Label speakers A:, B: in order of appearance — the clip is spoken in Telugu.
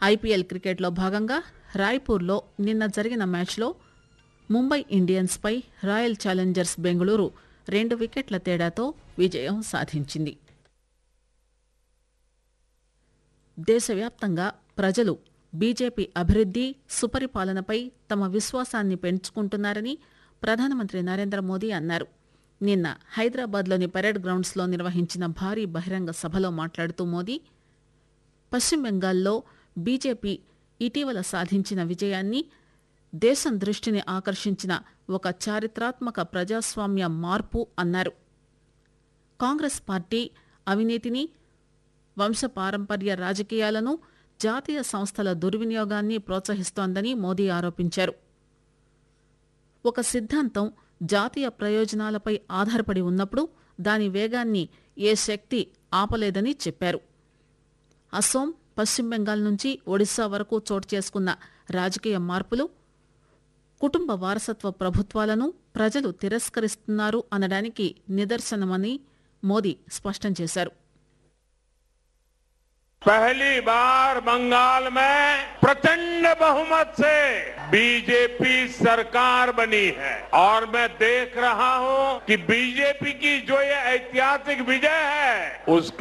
A: ఐపీఎల్ క్రికెట్లో భాగంగా రాయ్పూర్లో నిన్న జరిగిన మ్యాచ్లో ముంబై ఇండియన్స్ పై రాయల్ ఛాలెంజర్స్ బెంగళూరు 2 వికెట్ల తేడాతో విజయం సాధించింది. దేశవ్యాప్తంగా ప్రజలు బీజేపీ అభివృద్ది, సుపరిపాలనపై తమ విశ్వాసాన్ని పెంచుకుంటున్నారని ప్రధానమంత్రి నరేంద్ర మోదీ అన్నారు. నిన్న హైదరాబాద్లోని పరేడ్ గ్రౌండ్స్లో నిర్వహించిన భారీ బహిరంగ సభలో మాట్లాడుతూ మోదీ పశ్చిమ బెంగాల్లో బీజేపీ ఇటీవల సాధించిన విజయాన్ని, దేశం దృష్టిని ఆకర్షించిన ఒక చారిత్రాత్మక ప్రజాస్వామ్య మార్పు అన్నారు. కాంగ్రెస్ పార్టీ అవినీతిని, వంశపారంపర్య రాజకీయాలను, జాతీయ సంస్థల దుర్వినియోగాన్ని ప్రోత్సహిస్తోందని మోదీ ఆరోపించారు. ఒక సిద్ధాంతం జాతీయ ప్రయోజనాలపై ఆధారపడి ఉన్నప్పుడు దాని వేగాన్ని ఏ శక్తి ఆపలేదని చెప్పారు. అసోం, పశ్చిమ బెంగాల్ నుంచి ఒడిశా వరకు చోటు చేసుకున్న రాజకీయ మార్పులు, కుటుంబ వారసత్వ ప్రభుత్వాలను ప్రజలు తిరస్కరిస్తున్నారు అనడానికి నిదర్శనమని మోదీ స్పష్టం చేశారు.
B: पहली बार बंगाल में प्रचंड बहुमत से बीजेपी सरकार बनी है और मैं देख रहा हूं कि बीजेपी की जो ये ऐतिहासिक विजय है उसका